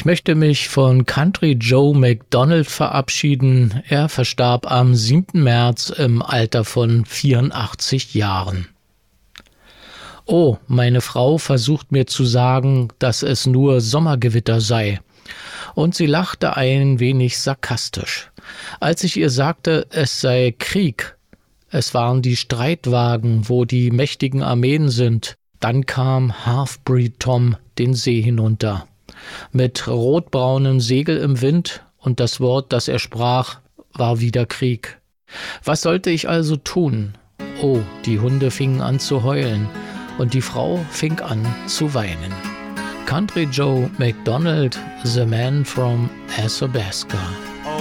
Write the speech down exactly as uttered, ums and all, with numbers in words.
Ich möchte mich von Country Joe McDonald verabschieden. Er verstarb am siebten März im Alter von vierundachtzig Jahren. Oh, meine Frau versucht mir zu sagen, dass es nur Sommergewitter sei. Und sie lachte ein wenig sarkastisch. Als ich ihr sagte, es sei Krieg, es waren die Streitwagen, wo die mächtigen Armeen sind, dann kam Half-Breed Tom den See hinunter. Mit rotbraunem Segel im Wind, und das Wort, das er sprach, war wieder Krieg. Was sollte ich also tun? Oh, die Hunde fingen an zu heulen, und die Frau fing an zu weinen. Country Joe McDonald, The Man from Athabasca.